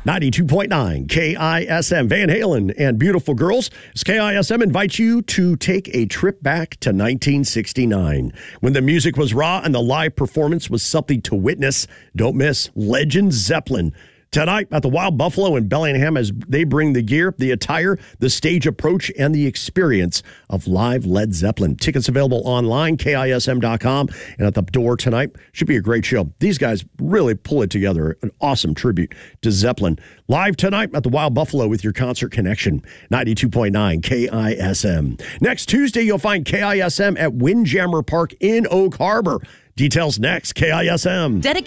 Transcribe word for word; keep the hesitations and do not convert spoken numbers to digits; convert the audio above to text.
ninety-two point nine K I S M. Van Halen and Beautiful Girls. As K I S M invites you to take a trip back to nineteen sixty-nine. When the music was raw and the live performance was something to witness, don't miss Legend Zeppelin. Tonight at the Wild Buffalo in Bellingham, as they bring the gear, the attire, the stage approach, and the experience of live Led Zeppelin. Tickets available online, K I S M dot com, and at the door tonight. Should be a great show. These guys really pull it together. An awesome tribute to Zeppelin. Live tonight at the Wild Buffalo with your concert connection, ninety-two point nine K I S M. Next Tuesday, you'll find K I S M at Windjammer Park in Oak Harbor. Details next, K I S M. Dedicated